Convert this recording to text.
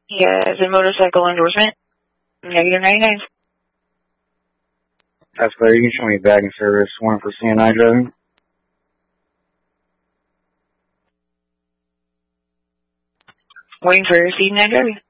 Yes, a motorcycle endorsement. Negative 99. That's clear. You can show me bagging service. One for CNI driving. Waiting for your CNI driving.